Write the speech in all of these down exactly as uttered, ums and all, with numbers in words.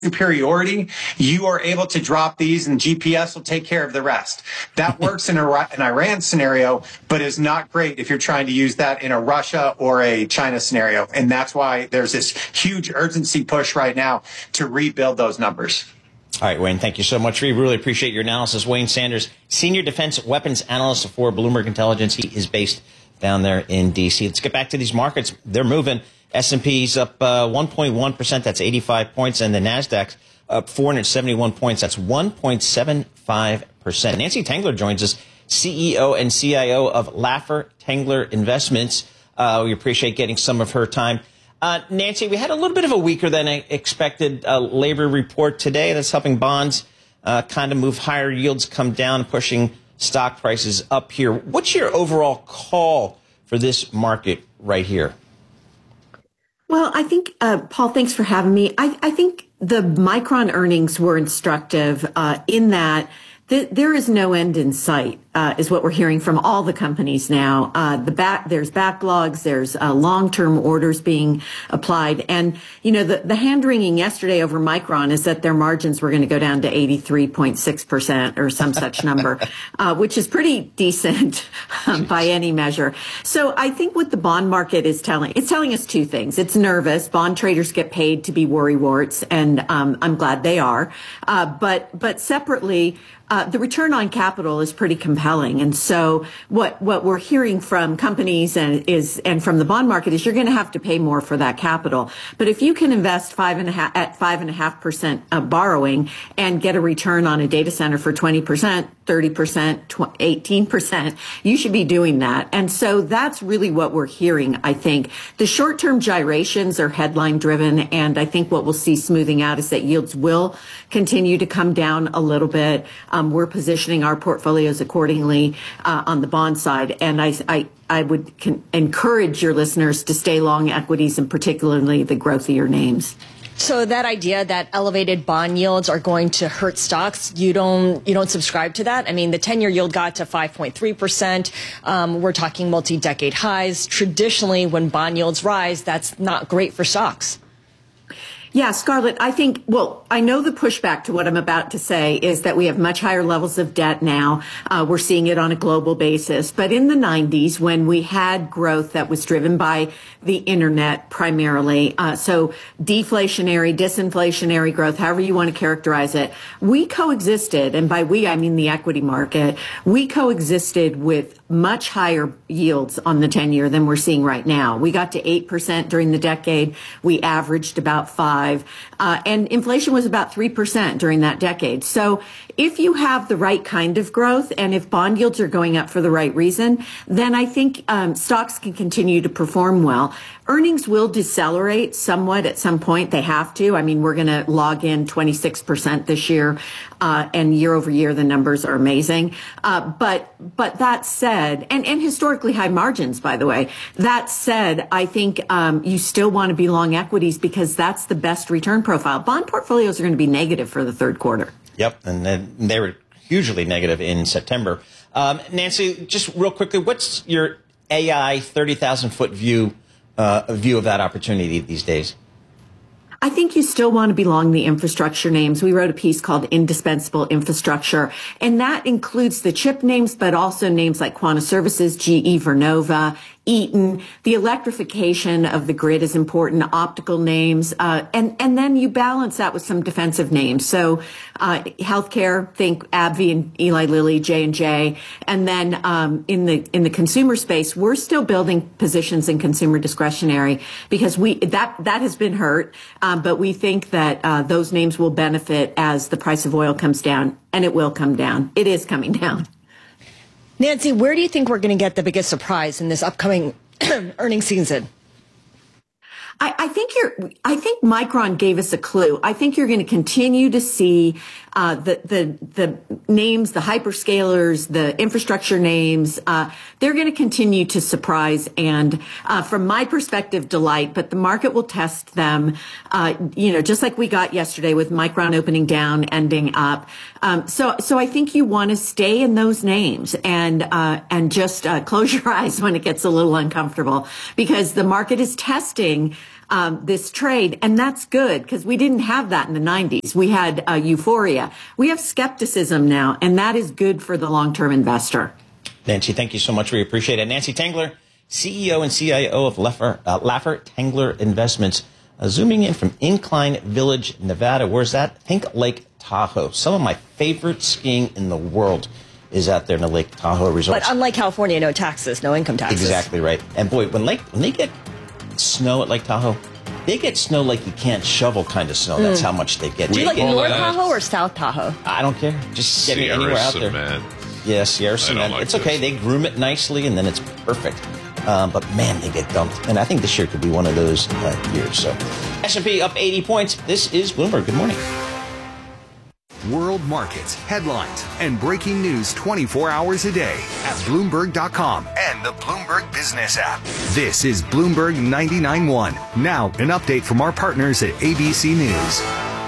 superiority, you are able to drop these and G P S will take care of the rest. That works in a, an Iran scenario, but is not great if you're trying to use that in a Russia or a China scenario. And that's why there's this huge urgency push right now to rebuild those numbers. All right, Wayne, thank you so much. We really appreciate your analysis. Wayne Sanders, Senior Defense Weapons Analyst for Bloomberg Intelligence. He is based down there in D C. Let's get back to these markets. They're moving. S and P's up uh, one point one percent. That's eighty-five points. And the NASDAQ up four hundred seventy-one points. That's one point seven five percent. Nancy Tengler joins us, C E O and C I O of Laffer Tengler Investments. Uh, we appreciate getting some of her time. Uh, Nancy, we had a little bit of a weaker than expected uh, labor report today. That's helping bonds uh, kind of move higher. Yields come down, pushing stock prices up here. What's your overall call for this market right here? Well, I think, uh, Paul, thanks for having me. I, I think the Micron earnings were instructive uh, in that th- there is no end in sight, uh, is what we're hearing from all the companies now. Uh, the back, there's backlogs, there's uh, long-term orders being applied. And, you know, the, the hand-wringing yesterday over Micron is that their margins were going to go down to eighty-three point six percent or some such number, uh, which is pretty decent um, by any measure. So I think what the bond market is telling, it's telling us two things. It's nervous. Bond traders get paid to be worrywarts, and um, I'm glad they are. Uh, but, but separately, Uh, the return on capital is pretty compelling. And so what, what we're hearing from companies and is, and from the bond market is you're going to have to pay more for that capital. But if you can invest five and a half, at five and a half percent of borrowing and get a return on a data center for twenty percent, thirty percent, eighteen percent, you should be doing that. And so that's really what we're hearing, I think. The short-term gyrations are headline driven. And I think what we'll see smoothing out is that yields will continue to come down a little bit. Um, we're positioning our portfolios accordingly uh, on the bond side. And I, I, I would con- encourage your listeners to stay long equities and particularly the growthier names. So that idea that elevated bond yields are going to hurt stocks, you don't you don't subscribe to that? I mean, the ten-year yield got to five point three percent. Um, we're talking multi-decade highs. Traditionally, when bond yields rise, that's not great for stocks. Yeah, Scarlett, I think, well, I know the pushback to what I'm about to say is that we have much higher levels of debt now. Uh, we're seeing it on a global basis. But in the nineties, when we had growth that was driven by the internet primarily, uh, so deflationary, disinflationary growth, however you want to characterize it, we coexisted, and by we, I mean the equity market, we coexisted with much higher yields on the ten-year than we're seeing right now. We got to eight percent during the decade. We averaged about five. Uh, and inflation was about three percent during that decade. So if you have the right kind of growth and if bond yields are going up for the right reason, then I think um, stocks can continue to perform well. Earnings will decelerate somewhat at some point. They have to. I mean, we're going to log in twenty-six percent this year, uh, and year over year, the numbers are amazing. Uh, but, but that said, and, and historically high margins, by the way, that said, I think, um, you still want to be long equities because that's the best return profile. Bond portfolios are going to be negative for the third quarter. Yep. And then they were hugely negative in September. Um, Nancy, just real quickly, what's your A I thirty thousand foot view Uh, a view of that opportunity these days? I think you still want to be long the infrastructure names. We wrote a piece called Indispensable Infrastructure, and that includes the chip names, but also names like Quanta Services, G E Vernova, Eaton. The electrification of the grid is important, optical names, uh, and, and then you balance that with some defensive names. So, uh, healthcare, think AbbVie and Eli Lilly, J and J. And then, um, in the, in the consumer space, we're still building positions in consumer discretionary because we, that, that has been hurt. Um, but we think that, uh, those names will benefit as the price of oil comes down, and it will come down. It is coming down. Nancy, where do you think we're going to get the biggest surprise in this upcoming earnings season? I, I think you're, I think Micron gave us a clue. I think you're going to continue to see, uh, the, the, the names, the hyperscalers, the infrastructure names, uh, they're going to continue to surprise and, uh, from my perspective, delight, but the market will test them, uh, you know, just like we got yesterday with Micron opening down, ending up. Um, so, so I think you want to stay in those names and, uh, and just, uh, close your eyes when it gets a little uncomfortable because the market is testing um, this trade. And that's good because we didn't have that in the nineties. We had uh, euphoria. We have skepticism now, and that is good for the long-term investor. Nancy, thank you so much. We appreciate it. Nancy Tengler, C E O and C I O of Laffer, uh, Laffer Tengler Investments, uh, zooming in from Incline Village, Nevada. Where's that? Think Lake Tahoe. Some of my favorite skiing in the world is out there in the Lake Tahoe resort. But unlike California, no taxes, no income taxes. Exactly right. And boy, when Lake when they get snow at Lake Tahoe, they get snow like you can't shovel kind of snow. Mm. That's how much they get. Do you they like get, North Tahoe or South Tahoe? I don't care. Just get me anywhere out there. Cement. Yeah, Sierra Cement. Like it's okay. this. They groom it nicely, and then it's perfect. Um, but man, they get dumped. And I think this year could be one of those uh, years. So S and P up eighty points. This is Bloomberg. Good morning. World markets, headlines, and breaking news twenty-four hours a day at Bloomberg dot com and the Bloomberg Business app. This is Bloomberg ninety-nine point one. Now, an update from our partners at A B C News.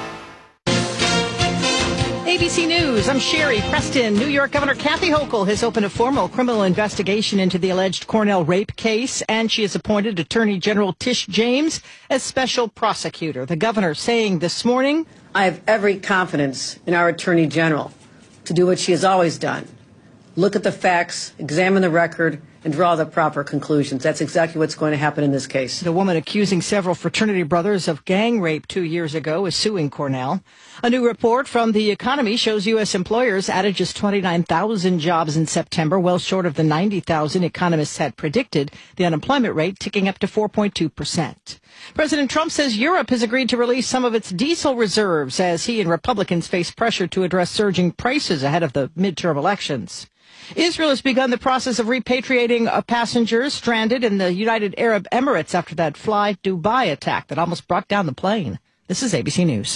A B C News, I'm Sherry Preston. New York Governor Kathy Hochul has opened a formal criminal investigation into the alleged Cornell rape case, and she has appointed Attorney General Tish James as special prosecutor. The governor saying this morning, I have every confidence in our Attorney General to do what she has always done. Look at the facts, examine the record, and draw the proper conclusions. That's exactly what's going to happen in this case. The woman accusing several fraternity brothers of gang rape two years ago is suing Cornell. A new report from The Economy shows U S employers added just twenty-nine thousand jobs in September, well short of the ninety thousand economists had predicted, the unemployment rate ticking up to four point two percent. President Trump says Europe has agreed to release some of its diesel reserves as he and Republicans face pressure to address surging prices ahead of the midterm elections. Israel has begun the process of repatriating passengers stranded in the United Arab Emirates after that Fly Dubai attack that almost brought down the plane. This is A B C News.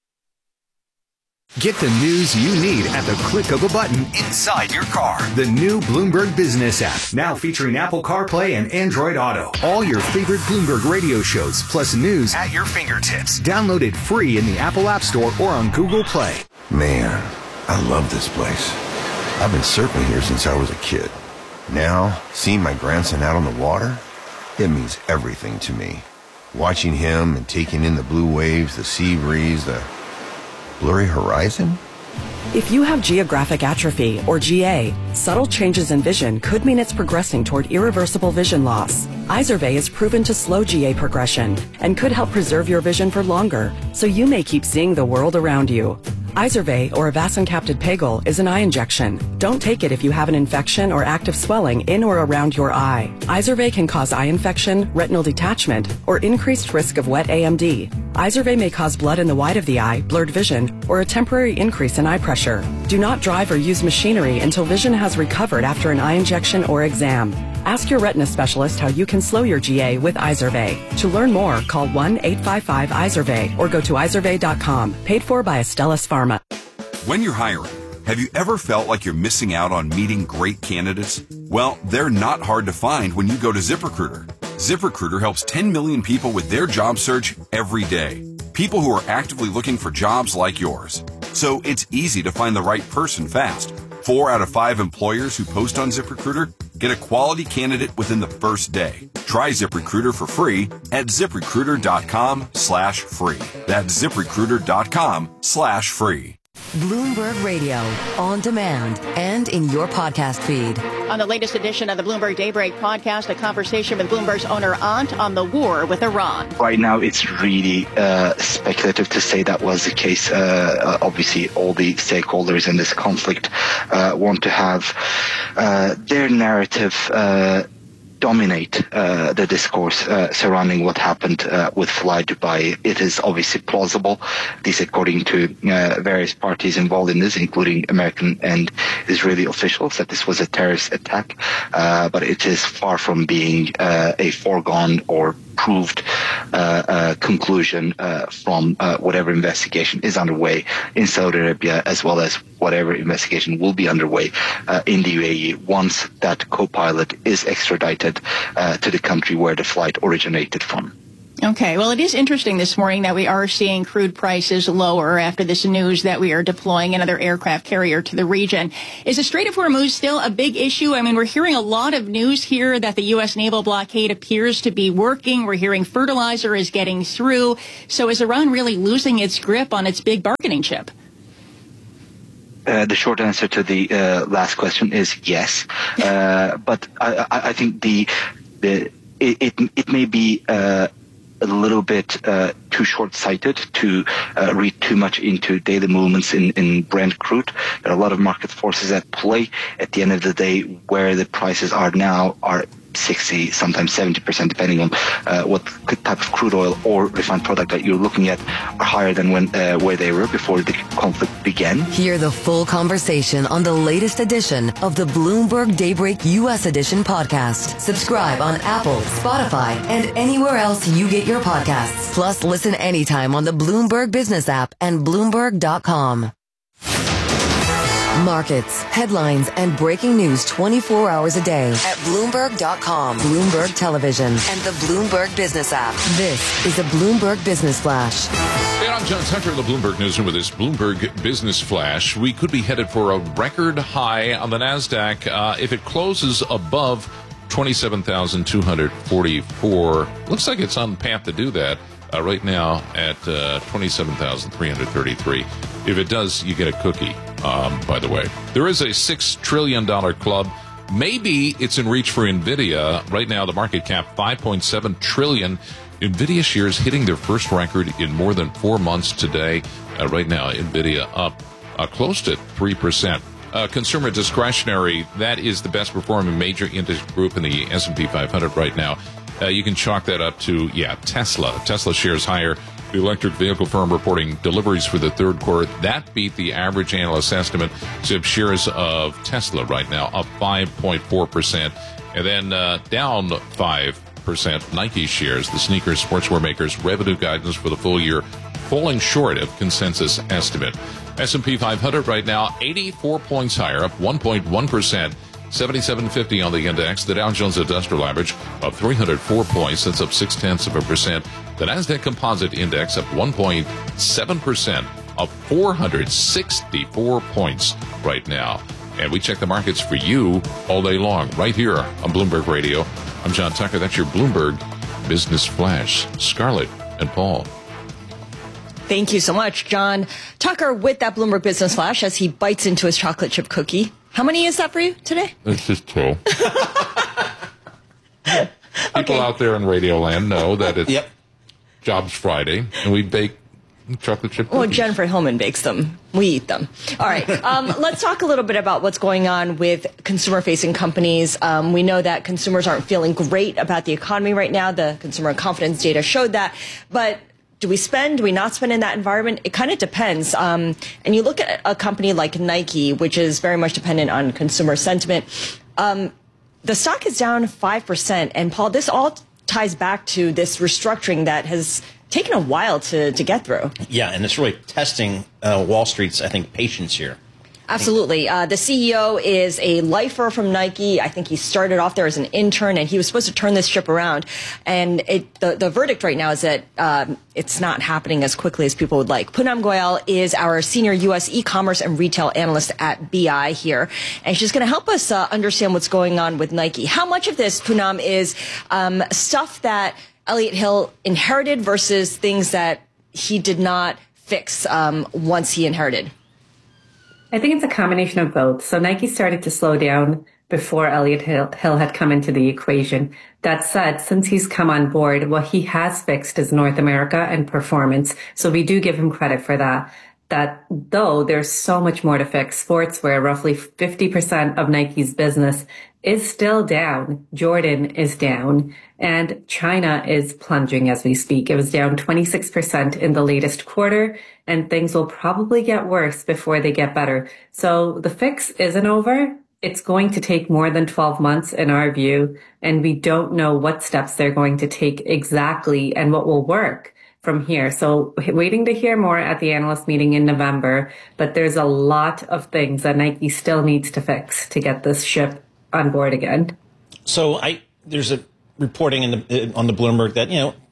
Get the news you need at the click of a button inside your car. The new Bloomberg Business app, now featuring Apple CarPlay and Android Auto. All your favorite Bloomberg radio shows, plus news at your fingertips. Download it free in the Apple App Store or on Google Play. Man, I love this place. I've been surfing here since I was a kid. Now, seeing my grandson out on the water, it means everything to me. Watching him and taking in the blue waves, the sea breeze, the blurry horizon. If you have geographic atrophy, or G A, subtle changes in vision could mean it's progressing toward irreversible vision loss. Izervay is proven to slow G A progression and could help preserve your vision for longer, so you may keep seeing the world around you. Izervay, or avacincaptad pegol, is an eye injection. Don't take it if you have an infection or active swelling in or around your eye. Izervay can cause eye infection, retinal detachment, or increased risk of wet A M D. Izervay may cause blood in the white of the eye, blurred vision, or a temporary increase in eye pressure. Do not drive or use machinery until vision has recovered after an eye injection or exam. Ask your retina specialist how you can slow your G A with Izervay. To learn more, call one eight five five Izervay or go to izervay dot com. Paid for by Astellas Pharma. When you're hiring, have you ever felt like you're missing out on meeting great candidates? Well, they're not hard to find when you go to ZipRecruiter. ZipRecruiter helps ten million people with their job search every day. People who are actively looking for jobs like yours. So it's easy to find the right person fast. Four out of five employers who post on ZipRecruiter get a quality candidate within the first day. Try ZipRecruiter for free at ZipRecruiter.com slash free. That's ZipRecruiter.com slash free. Bloomberg Radio, on demand and in your podcast feed. On the latest edition of the Bloomberg Daybreak podcast, a conversation with Bloomberg's owner Aunt on the war with Iran. Right now, it's really uh, speculative to say that was the case. Uh, obviously, all the stakeholders in this conflict uh, want to have uh, their narrative uh, dominate uh, the discourse uh, surrounding what happened uh, with Fly Dubai. It is obviously plausible, this according to uh, various parties involved in this, including American and Israeli officials, that this was a terrorist attack, uh, but it is far from being uh, a foregone or proved uh, uh, conclusion uh, from uh, whatever investigation is underway in Saudi Arabia, as well as whatever investigation will be underway uh, in the U A E once that co-pilot is extradited uh, to the country where the flight originated from. Okay, well, it is interesting this morning that we are seeing crude prices lower after this news that we are deploying another aircraft carrier to the region. Is the Strait of Hormuz still a big issue? I mean, we're hearing a lot of news here that the U S naval blockade appears to be working. We're hearing fertilizer is getting through. So is Iran really losing its grip on its big bargaining chip? Uh, the short answer to the uh, last question is yes. Uh, but I, I, I think the, the it, it, it may be uh, a little bit uh, too short-sighted to uh, read too much into daily movements in, in Brent crude. There are a lot of market forces at play. At the end of the day, where the prices are now are sixty, sometimes seventy percent, depending on uh, what type of crude oil or refined product that you're looking at, are higher than when uh, where they were before the conflict began. Hear the full conversation on the latest edition of the Bloomberg Daybreak U S Edition podcast. Subscribe on Apple, Spotify, and anywhere else you get your podcasts. Plus, listen anytime on the Bloomberg Business app and Bloomberg dot com. Markets, headlines, and breaking news twenty-four hours a day at Bloomberg dot com, Bloomberg Television, and the Bloomberg Business app. This is the Bloomberg Business Flash. And I'm John Tucker in the Bloomberg Newsroom with this Bloomberg Business Flash. We could be headed for a record high on the NASDAQ uh, if it closes above twenty-seven thousand two hundred forty-four. Looks like it's on the path to do that. Uh, right now at uh, twenty-seven thousand three hundred thirty-three. If it does, you get a cookie, um, by the way. There is a six trillion dollars club. Maybe it's in reach for NVIDIA. Right now, the market cap, five point seven trillion dollars. NVIDIA shares hitting their first record in more than four months today. Uh, right now, NVIDIA up uh, close to three percent. Uh, consumer discretionary, that is the best performing major index group in the S and P five hundred right now. Uh, you can chalk that up to, yeah, Tesla. Tesla shares higher. The electric vehicle firm reporting deliveries for the third quarter. That beat the average analyst estimate. So shares of Tesla right now up five point four percent. And then uh, down five percent Nike shares, the sneaker sportswear makers' revenue guidance for the full year, falling short of consensus estimate. S and P five hundred right now, eighty-four points higher, up one point one percent. seventy-seven fifty on the index. The Dow Jones Industrial Average up three hundred four points. That's up six tenths of a percent. The Nasdaq Composite Index up one point seven percent, up four hundred sixty-four points right now. And we check the markets for you all day long, right here on Bloomberg Radio. I'm John Tucker. That's your Bloomberg Business Flash. Scarlett and Paul. Thank you so much, John Tucker, with that Bloomberg Business Flash as he bites into his chocolate chip cookie. How many is that for you today? It's just two. People okay. out there in Radio Land know that it's yep. Jobs Friday, and we bake chocolate chip cookies. Well, Jennifer Hillman bakes them. We eat them. All right. Um, let's talk a little bit about what's going on with consumer-facing companies. Um, we know that consumers aren't feeling great about the economy right now. The consumer confidence data showed that. But do we spend? Do we not spend in that environment? It kind of depends. Um, and you look at a company like Nike, which is very much dependent on consumer sentiment. Um, the stock is down five percent. And, Paul, this all ties back to this restructuring that has taken a while to, to get through. Yeah, and it's really testing uh, Wall Street's, I think, patience here. Absolutely. Uh, the C E O is a lifer from Nike. I think he started off there as an intern, and he was supposed to turn this ship around. And it, the, the verdict right now is that um, it's not happening as quickly as people would like. Poonam Goyal is our senior U S e-commerce and retail analyst at B I here, and she's going to help us uh, understand what's going on with Nike. How much of this, Poonam, is um, stuff that Elliott Hill inherited versus things that he did not fix um, once he inherited? I think it's a combination of both. So Nike started to slow down before Elliott Hill, Hill had come into the equation. That said, since he's come on board, what he has fixed is North America and performance. So we do give him credit for that. That though there's so much more to fix. Sportswear, roughly fifty percent of Nike's business, is still down. Jordan is down, and China is plunging as we speak. It was down twenty-six percent in the latest quarter, and things will probably get worse before they get better. So the fix isn't over. It's going to take more than twelve months in our view, and we don't know what steps they're going to take exactly and what will work from here. So waiting to hear more at the analyst meeting in November, but there's a lot of things that Nike still needs to fix to get this ship on board again. So I there's a reporting in the on the Bloomberg that, you know,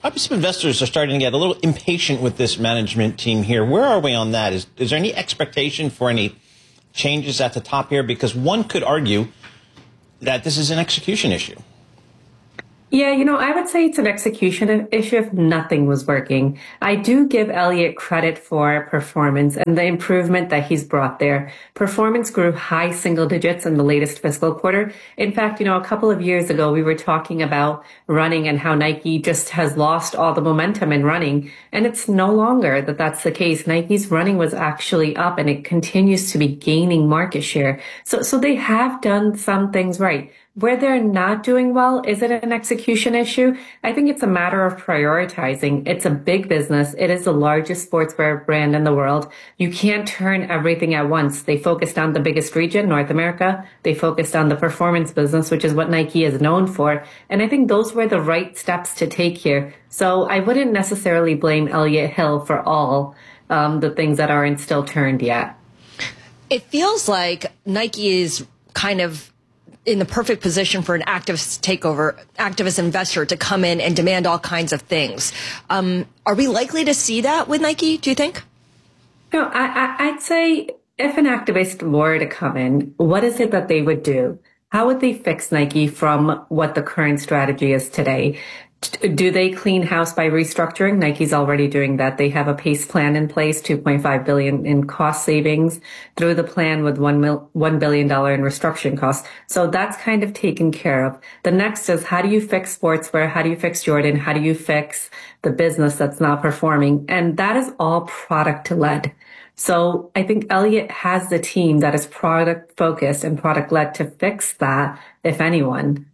Probably some investors are starting to get a little impatient with this management team here. Where are we on that? Is, is there any expectation for any changes at the top here? Because one could argue that this is an execution issue. Yeah, you know, I would say it's an execution issue if nothing was working. I do give Elliott credit for performance and the improvement that he's brought there. Performance grew high single digits in the latest fiscal quarter. In fact, you know, a couple of years ago, we were talking about running and how Nike just has lost all the momentum in running. And it's no longer that that's the case. Nike's running was actually up and it continues to be gaining market share. So, so they have done some things right. Where they're not doing well, is it an execution issue? I think it's a matter of prioritizing. It's a big business. It is the largest sportswear brand in the world. You can't turn everything at once. They focused on the biggest region, North America. They focused on the performance business, which is what Nike is known for. And I think those were the right steps to take here. So I wouldn't necessarily blame Elliott Hill for all um, the things that aren't still turned yet. It feels like Nike is kind of in the perfect position for an activist takeover, activist investor to come in and demand all kinds of things. Um, are we likely to see that with Nike, do you think? No, I, I, I'd say if an activist were to come in, what is it that they would do? How would they fix Nike from what the current strategy is today? Do they clean house by restructuring? Nike's already doing that. They have a PACE plan in place, two point five billion dollars in cost savings through the plan with one billion dollars in restructuring costs. So that's kind of taken care of. The next is, how do you fix sportswear? How do you fix Jordan? How do you fix the business that's not performing? And that is all product led. So I think Elliott has the team that is product focused and product led to fix that, if anyone.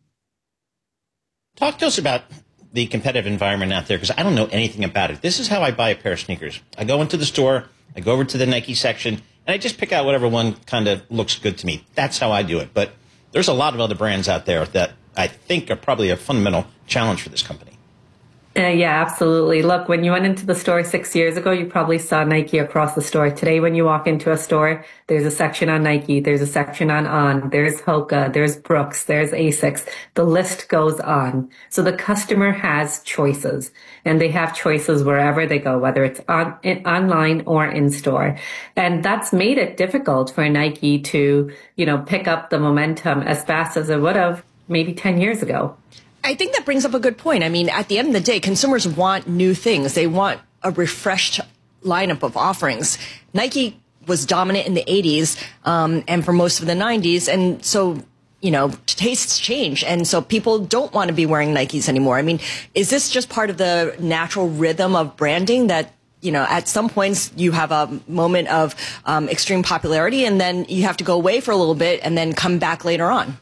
Talk to us about the competitive environment out there, because I don't know anything about it. This is how I buy a pair of sneakers. I go into the store, I go over to the Nike section, and I just pick out whatever one kind of looks good to me. That's how I do it. But there's a lot of other brands out there that I think are probably a fundamental challenge for this company. Uh, yeah, absolutely. Look, when you went into the store six years ago, you probably saw Nike across the store. Today, when you walk into a store, there's a section on Nike, there's a section on On, there's Hoka, there's Brooks, there's Asics. The list goes on. So the customer has choices, and they have choices wherever they go, whether it's on in, online or in store. And that's made it difficult for Nike to, you know, pick up the momentum as fast as it would have maybe ten years ago. I think that brings up a good point. I mean, at the end of the day, consumers want new things. They want a refreshed lineup of offerings. Nike was dominant in the eighties um, and for most of the nineties. And so, you know, tastes change. And so people don't want to be wearing Nikes anymore. I mean, is this just part of the natural rhythm of branding that, you know, at some points you have a moment of um, extreme popularity and then you have to go away for a little bit and then come back later on?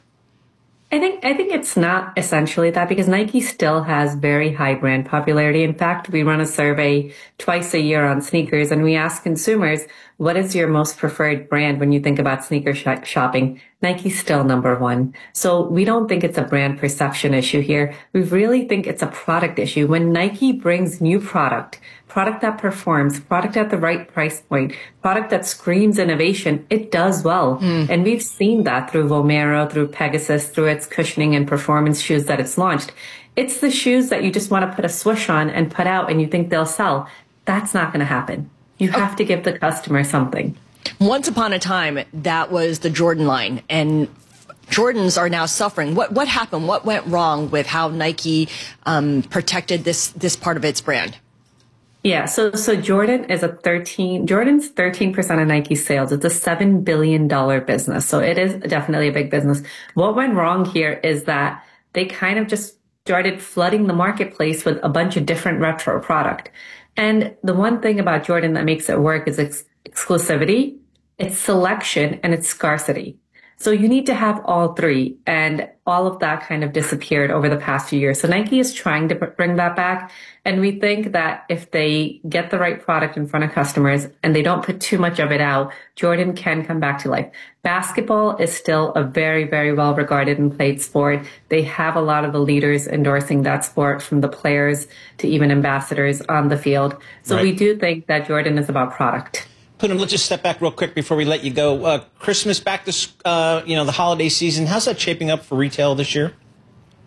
I think I think it's not essentially that, because Nike still has very high brand popularity. In fact, we run a survey twice a year on sneakers, and we ask consumers, what is your most preferred brand when you think about sneaker sh- shopping? Nike's still number one. So we don't think it's a brand perception issue here. We really think it's a product issue. When Nike brings new product, product that performs, product at the right price point, product that screams innovation, it does well. Mm. And we've seen that through Vomero, through Pegasus, through its cushioning and performance shoes that it's launched. It's the shoes that you just want to put a swoosh on and put out and you think they'll sell. That's not going to happen. You have to give the customer something. Once upon a time, that was the Jordan line, and Jordans are now suffering. What what happened? What went wrong with how Nike um, protected this this part of its brand? Yeah, so so Jordan is a thirteen. Jordan's thirteen percent of Nike's sales. It's a seven billion dollar business, so it is definitely a big business. What went wrong here is that they kind of just started flooding the marketplace with a bunch of different retro product. And the one thing about Jordan that makes it work is ex- exclusivity, it's selection, and it's scarcity. So you need to have all three, and all of that kind of disappeared over the past few years. So Nike is trying to bring that back. And we think that if they get the right product in front of customers and they don't put too much of it out, Jordan can come back to life. Basketball is still a very, very well regarded and played sport. They have a lot of the leaders endorsing that sport, from the players to even ambassadors on the field. So right. We do think that Jordan is about product. Poonam, let's just step back real quick before we let you go. Uh, Christmas, back to uh, you know the holiday season. How's that shaping up for retail this year?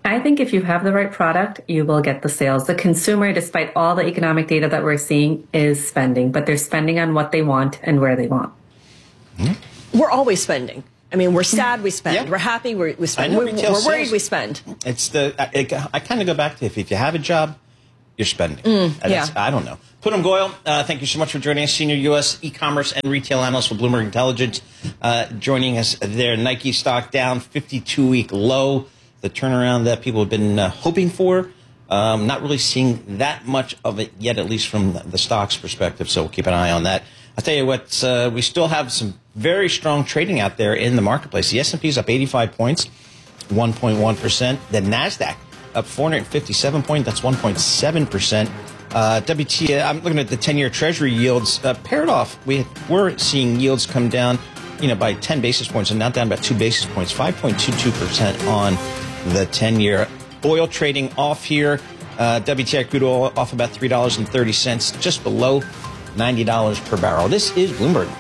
I think if you have the right product, you will get the sales. The consumer, despite all the economic data that we're seeing, is spending, but they're spending on what they want and where they want. Mm-hmm. We're always spending. I mean, we're sad, we spend. Yeah. We're happy, we, we spend. We're, we're worried, we spend. It's the. I, I kind of go back to if, if you have a job, you're spending. Mm, yeah. I don't know. Poonam Goyal, uh, thank you so much for joining us, Senior U S E-commerce and Retail Analyst for Bloomberg Intelligence. Uh, joining us there, Nike stock down, fifty-two week low. The turnaround that people have been uh, hoping for. Um, not really seeing that much of it yet, at least from the stock's perspective. So we'll keep an eye on that. I'll tell you what, uh, we still have some very strong trading out there in the marketplace. The S and P is up eighty-five points, one point one percent. The NASDAQ up four hundred fifty-seven points, that's one point seven percent. Uh, W T I, I'm looking at the ten-year Treasury yields uh, paired off. We, we're seeing yields come down, you know, by ten basis points and now down about two basis points, five point two two percent on the ten-year. Oil trading off here. Uh, W T I crude oil off about three dollars and thirty cents, just below ninety dollars per barrel. This is Bloomberg.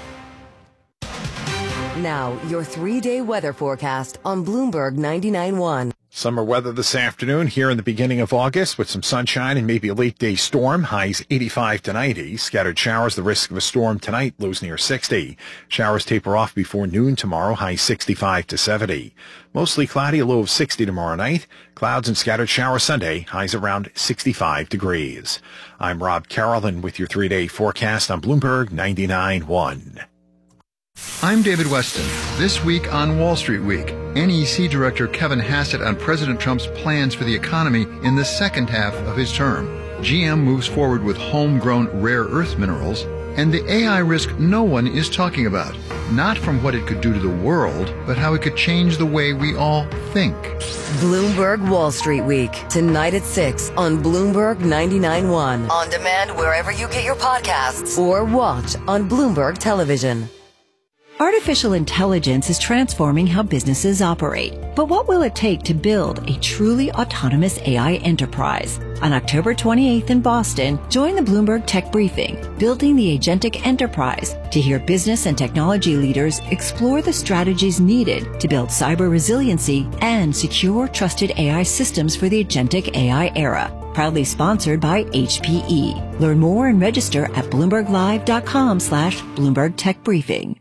Now, your three-day weather forecast on Bloomberg ninety-nine point one. Summer weather this afternoon here in the beginning of August with some sunshine and maybe a late-day storm. Highs eighty-five to ninety. Scattered showers. The risk of a storm tonight. Lows near sixty. Showers taper off before noon tomorrow. Highs sixty-five to seventy. Mostly cloudy. A low of sixty tomorrow night. Clouds and scattered showers Sunday. Highs around sixty-five degrees. I'm Rob Carolyn with your three-day forecast on Bloomberg ninety-nine point one. I'm David Weston. This week on Wall Street Week, N E C Director Kevin Hassett on President Trump's plans for the economy in the second half of his term. G M moves forward with homegrown rare earth minerals, and the A I risk no one is talking about. Not from what it could do to the world, but how it could change the way we all think. Bloomberg Wall Street Week, tonight at six on Bloomberg ninety-nine point one. On demand wherever you get your podcasts or watch on Bloomberg Television. Artificial intelligence is transforming how businesses operate. But what will it take to build a truly autonomous A I enterprise? On October twenty-eighth in Boston, join the Bloomberg Tech Briefing, Building the Agentic Enterprise, to hear business and technology leaders explore the strategies needed to build cyber resiliency and secure, trusted A I systems for the agentic A I era. Proudly sponsored by H P E. Learn more and register at bloomberglive.com slash Bloomberg Tech Briefing.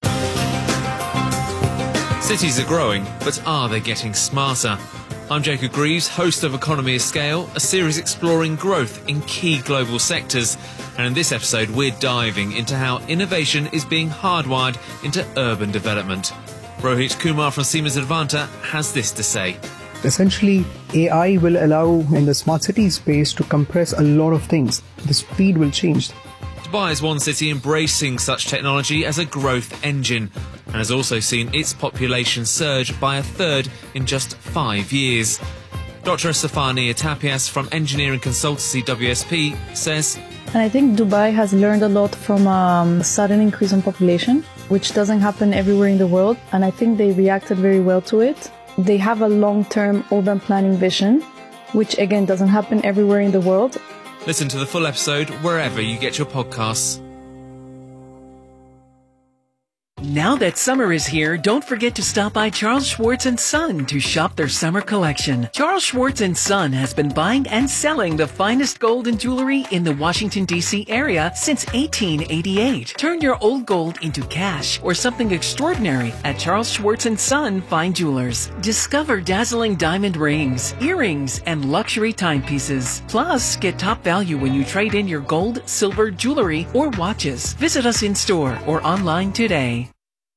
Cities are growing, but are they getting smarter? I'm Jacob Greaves, host of Economy of Scale, a series exploring growth in key global sectors. And in this episode, we're diving into how innovation is being hardwired into urban development. Rohit Kumar from Siemens Advanta has this to say. Essentially, A I will allow in the smart city space to compress a lot of things. The speed will change. Dubai is one city embracing such technology as a growth engine and has also seen its population surge by a third in just five years. Doctor Estefania Tapias from engineering consultancy W S P says, And I think Dubai has learned a lot from um, a sudden increase in population, which doesn't happen everywhere in the world, and I think they reacted very well to it. They have a long-term urban planning vision, which again doesn't happen everywhere in the world. Listen to the full episode wherever you get your podcasts. Now that summer is here, don't forget to stop by Charles Schwartz and Son to shop their summer collection. Charles Schwartz and Son has been buying and selling the finest gold and jewelry in the Washington, D C area since eighteen eighty-eight. Turn your old gold into cash or something extraordinary at Charles Schwartz and Son Fine Jewelers. Discover dazzling diamond rings, earrings, and luxury timepieces. Plus, get top value when you trade in your gold, silver, jewelry, or watches. Visit us in store or online today.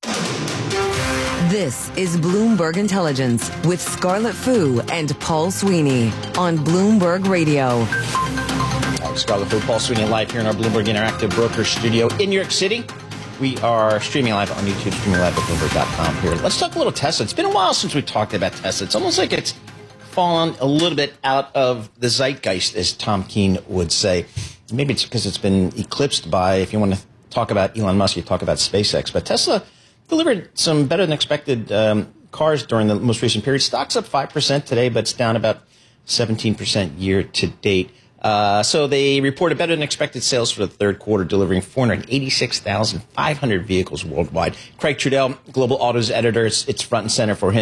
This is Bloomberg Intelligence with Scarlett Fu and Paul Sweeney on Bloomberg Radio. I'm Scarlett Fu, Paul Sweeney, live here in our Bloomberg Interactive Broker Studio in New York City. We are streaming live on YouTube, streaming live at Bloomberg dot com here. Let's talk a little Tesla. It's been a while since we talked about Tesla. It's almost like it's fallen a little bit out of the zeitgeist, as Tom Keene would say. Maybe it's because it's been eclipsed by, if you want to talk about Elon Musk, you talk about SpaceX. But Tesla delivered some better than expected um, cars during the most recent period. Stock's up five percent today, but it's down about seventeen percent year to date. Uh, so they reported better than expected sales for the third quarter, delivering four hundred eighty-six thousand five hundred vehicles worldwide. Craig Trudell, Global Autos editor, it's, it's front and center for him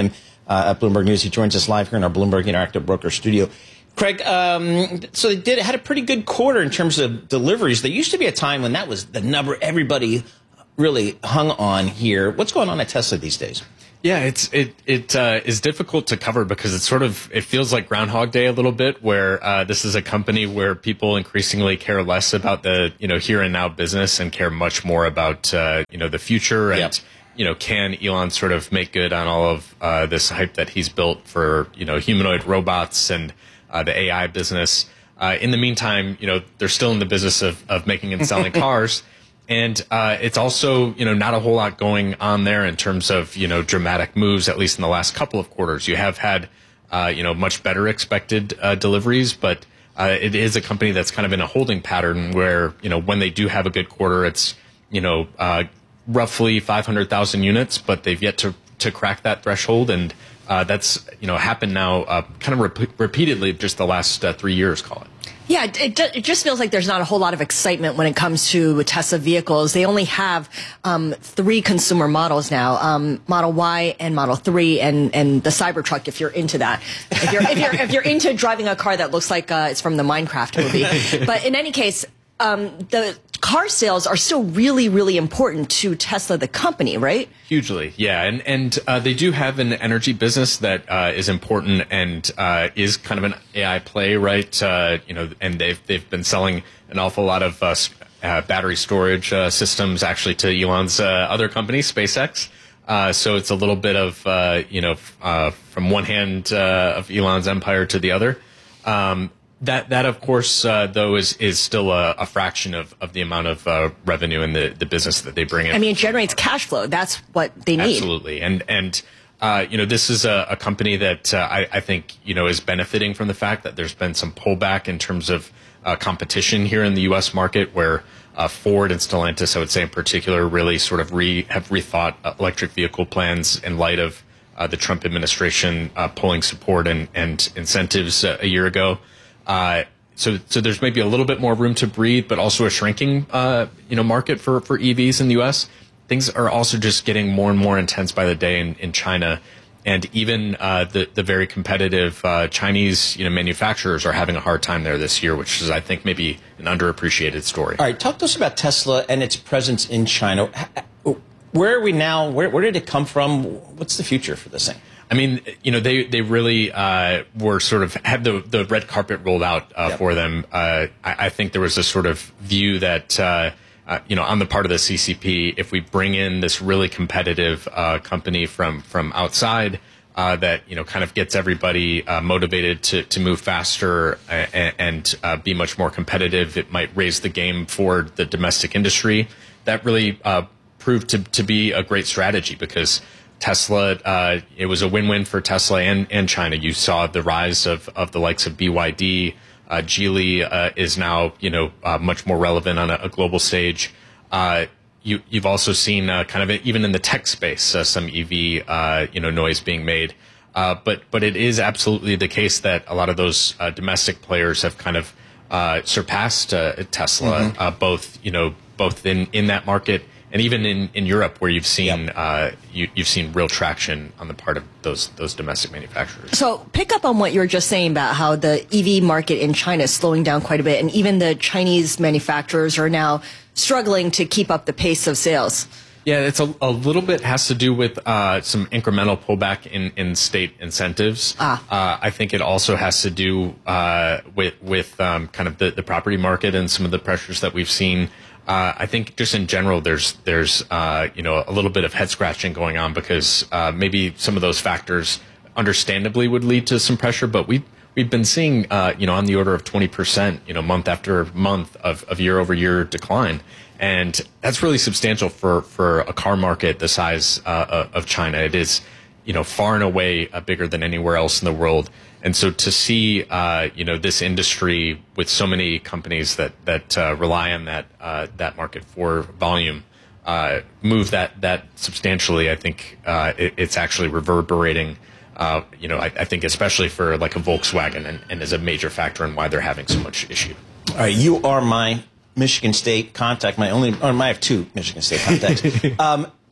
uh, at Bloomberg News. He joins us live here in our Bloomberg Interactive Broker studio. Craig, um, so they did had a pretty good quarter in terms of deliveries. There used to be a time when that was the number everybody really hung on here. What's going on at Tesla these days? Yeah, it's it it uh, is difficult to cover because it's sort of it feels like Groundhog Day a little bit, where uh, this is a company where people increasingly care less about the you know here and now business and care much more about uh, you know the future and. Yep. You know, can Elon sort of make good on all of uh, this hype that he's built for, you know, humanoid robots and uh, the A I business? Uh, in the meantime, you know, they're still in the business of, of making and selling cars. And uh, it's also, you know, not a whole lot going on there in terms of, you know, dramatic moves, at least in the last couple of quarters. You have had, uh, you know, much better expected uh, deliveries, but uh, it is a company that's kind of in a holding pattern where, you know, when they do have a good quarter, it's, you know, uh, roughly five hundred thousand units, but they've yet to, to crack that threshold. And uh, that's, you know, happened now uh, kind of rep- repeatedly just the last uh, three years, call it. Yeah, it, it just feels like there's not a whole lot of excitement when it comes to Tesla vehicles. They only have um, three consumer models now, um, Model Y and Model three and, and the Cybertruck, if you're into that. If you're, if you're, if you're into driving a car that looks like uh, it's from the Minecraft movie. But in any case, um, the car sales are still really, really important to Tesla, the company, right? Hugely, yeah. And and uh, they do have an energy business that uh, is important and uh, is kind of an A I play, right? Uh, you know, and they've they've been selling an awful lot of uh, uh, battery storage uh, systems, actually, to Elon's uh, other company, SpaceX. Uh, so it's a little bit of uh, you know uh, from one hand uh, of Elon's empire to the other. Um, That, that of course, uh, though, is is still a, a fraction of, of the amount of uh, revenue in the, the business that they bring in. I mean, it generates cash flow. That's what they need. Absolutely. And, and uh, you know, this is a, a company that uh, I, I think, you know, is benefiting from the fact that there's been some pullback in terms of uh, competition here in the U S market, where uh, Ford and Stellantis, I would say in particular, really sort of re, have rethought electric vehicle plans in light of uh, the Trump administration uh, pulling support and, and incentives uh, a year ago. Uh, so, so there's maybe a little bit more room to breathe, but also a shrinking, uh, you know, market for, for E Vs in the U S. Things are also just getting more and more intense by the day in, in China. And even, uh, the, the very competitive, uh, Chinese, you know, manufacturers are having a hard time there this year, which is, I think, maybe an underappreciated story. All right. Talk to us about Tesla and its presence in China. Where are we now? Where, where did it come from? What's the future for this thing? I mean, you know, they, they really uh, were sort of had the, the red carpet rolled out uh, yep. for them. Uh, I, I think there was a sort of view that, uh, uh, you know, on the part of the C C P, if we bring in this really competitive uh, company from, from outside uh, that, you know, kind of gets everybody uh, motivated to, to move faster and, and uh, be much more competitive, it might raise the game for the domestic industry. That really uh, proved to, to be a great strategy because Tesla, uh, it was a win-win for Tesla and, and China. You saw the rise of, of the likes of B Y D. Uh, Geely uh, is now, you know, uh, much more relevant on a, a global stage. Uh, you, you've also seen uh, kind of even in the tech space uh, some E V, uh, you know, noise being made. Uh, but but it is absolutely the case that a lot of those uh, domestic players have kind of uh, surpassed uh, Tesla, mm-hmm. uh, both you know both in, in that market. And even in, in Europe, where you've seen yep. uh, you, you've seen real traction on the part of those those domestic manufacturers. So pick up on what you were just saying about how the E V market in China is slowing down quite a bit, and even the Chinese manufacturers are now struggling to keep up the pace of sales. Yeah, it's a, a little bit has to do with uh, some incremental pullback in, in state incentives. Ah. Uh, I think it also has to do uh, with with um, kind of the, the property market and some of the pressures that we've seen. Uh, I think just in general, there's there's uh, you know a little bit of head scratching going on because uh, maybe some of those factors, understandably, would lead to some pressure. But we we've been seeing uh, you know on the order of twenty percent, you know, month after month of, of year over year decline, and that's really substantial for for a car market the size uh, of China. It is you know far and away uh, bigger than anywhere else in the world. And so to see, uh, you know, this industry with so many companies that that uh, rely on that uh, that market for volume uh, move that that substantially, I think uh, it, it's actually reverberating. Uh, you know, I, I think especially for like a Volkswagen, and, and is a major factor in why they're having so much issue. All right, you are my Michigan State contact. My only, or I have two Michigan State contacts. um,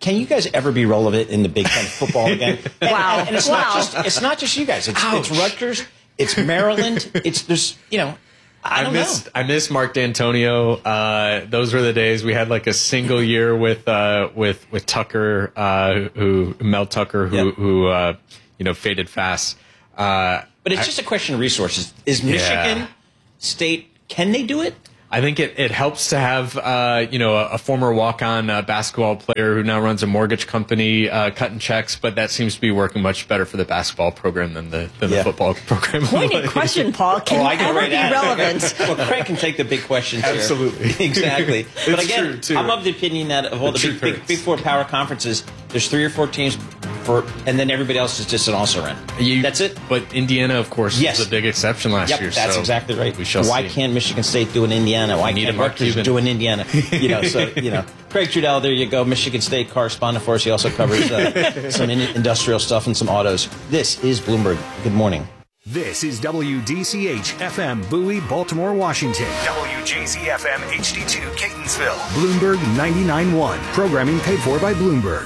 can you guys ever be relevant in the Big Ten football again? And, Wow. And, and it's Wow. not just it's not just you guys. It's, it's Rutgers. It's Maryland. It's there's you know. I don't I miss know. I miss Mark D'Antonio. Uh, those were the days we had like a single year with uh, with with Tucker, uh, who Mel Tucker, who Yep. who uh, you know faded fast. Uh, But it's I- just a question of resources. Is Michigan Yeah. State, can they do it? I think it, it helps to have, uh, you know, a, a former walk-on uh, basketball player who now runs a mortgage company uh, cutting checks, but that seems to be working much better for the basketball program than the than Yeah. the football program. Pointed question, Paul. Can Oh, you I get ever right be at it. relevant? Well, Craig can take the big questions here. Absolutely. Exactly. But It's again, true, too. I'm of the opinion that of all the, The big, truth big, hurts. big four power conferences, there's three or four teams, for, and then everybody else is just an also-ran. You- That's it? But Indiana, of course, Yes. was a big exception last Yep, year. that's so exactly right. We shall Why see. can't Michigan State do in Indiana? Why Need can't a Mark Rutgers Cuban. do in Indiana? You know, so you know, Craig Trudell, there you go, Michigan State correspondent for us. He also covers uh, some in- industrial stuff and some autos. This is Bloomberg. Good morning. This is W D C H F M Bowie, Baltimore, Washington. W J Z F M H D two Catonsville. Bloomberg ninety-nine point one. Programming paid for by Bloomberg.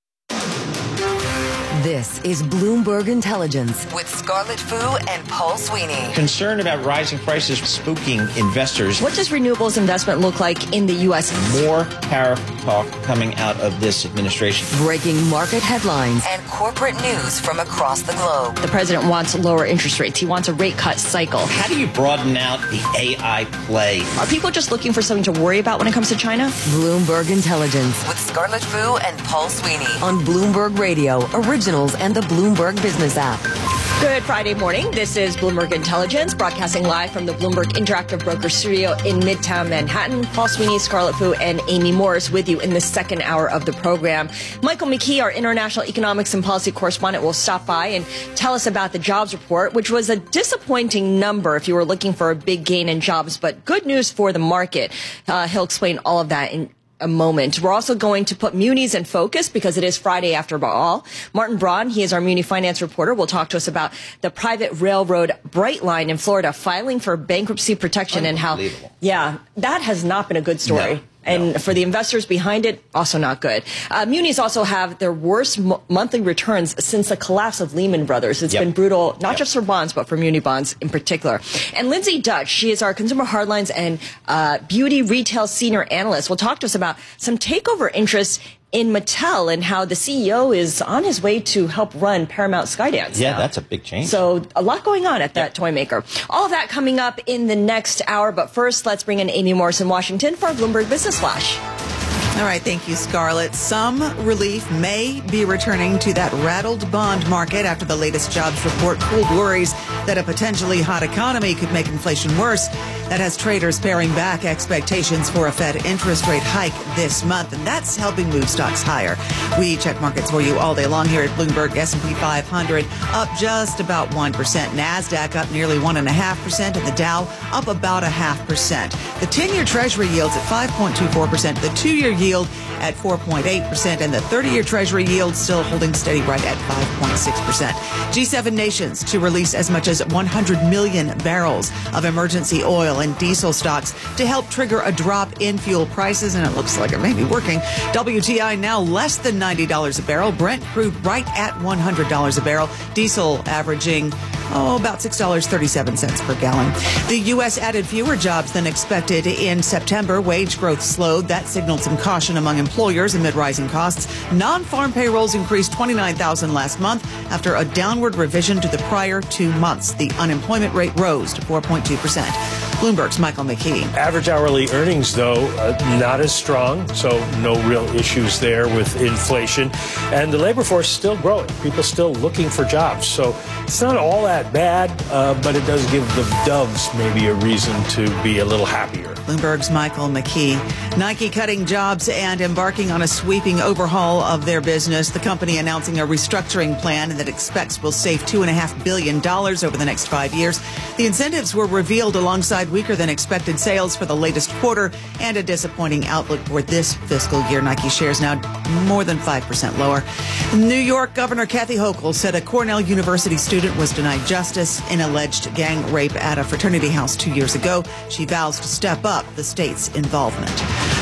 This is Bloomberg Intelligence with Scarlett Fu and Paul Sweeney. Concern about rising prices spooking investors. What does renewables investment look like in the U S? More tariff talk coming out of this administration. Breaking market headlines and corporate news from across the globe. The president wants lower interest rates. He wants a rate cut cycle. How do you broaden out the A I play? Are people just looking for something to worry about when it comes to China? Bloomberg Intelligence with Scarlett Fu and Paul Sweeney on Bloomberg Radio, Originals, and the Bloomberg Business app. Good Friday morning. This is Bloomberg Intelligence, broadcasting live from the Bloomberg Interactive Broker Studio in Midtown Manhattan. Paul Sweeney, Scarlett Fu, and Amy Morris with you in the second hour of the program. Michael McKee, our international economics and policy correspondent, will stop by and tell us about the jobs report, which was a disappointing number if you were looking for a big gain in jobs, but good news for the market. Uh, he'll explain all of that in a moment. We're also going to put munis in focus because it is Friday after all. Martin Braun, he is our muni finance reporter, will talk to us about the private railroad Brightline in Florida filing for bankruptcy protection and how, yeah, that has not been a good story. No. And for the investors behind it, also not good. Uh, munis also have their worst mo- monthly returns since the collapse of Lehman Brothers. It's Yep. been brutal, not Yep. just for bonds, but for muni bonds in particular. And Lindsay Dutch, she is our consumer hardlines and uh, beauty retail senior analyst, will talk to us about some takeover interests in Mattel and how the C E O is on his way to help run Paramount Skydance. Yeah, now. that's a big change. So a lot going on at that toy maker. All of that coming up in the next hour. But first, let's bring in Amy Morris in Washington for our Bloomberg Business Flash. All right, thank you, Scarlett. Some relief may be returning to that rattled bond market after the latest jobs report cooled worries that a potentially hot economy could make inflation worse. That has traders paring back expectations for a Fed interest rate hike this month, and that's helping move stocks higher. We check markets for you all day long here at Bloomberg. S and P five hundred up just about one percent. NASDAQ up nearly one point five percent, and the Dow up about a half percent. The ten-year Treasury yields at five point two four percent. The two-year yield at four point eight percent, and the thirty-year Treasury yield still holding steady right at five point six percent. G seven nations to release as much as one hundred million barrels of emergency oil and diesel stocks to help trigger a drop in fuel prices, and it looks like it may be working. W T I now less than ninety dollars a barrel. Brent crude right at one hundred dollars a barrel. Diesel averaging, oh, about six dollars and thirty-seven cents per gallon. The U S added fewer jobs than expected in September. Wage growth slowed. That signaled some caution among employers amid rising costs. Non-farm payrolls increased twenty-nine thousand last month after a downward revision to the prior two months. The unemployment rate rose to four point two percent. Bloomberg's Michael McKee. Average hourly earnings, though, uh, not as strong, so no real issues there with inflation. And the labor force is still growing. People still looking for jobs. So it's not all that bad, uh, but it does give the doves maybe a reason to be a little happier. Bloomberg's Michael McKee. Nike cutting jobs and embarking on a sweeping overhaul of their business. The company announcing a restructuring plan that expects will save two point five billion dollars over the next five years. The incentives were revealed alongside weaker than expected sales for the latest quarter and a disappointing outlook for this fiscal year. Nike shares now more than five percent lower. New York Governor Kathy Hochul said a Cornell University student was denied justice in alleged gang rape at a fraternity house two years ago. She vows to step up the state's involvement.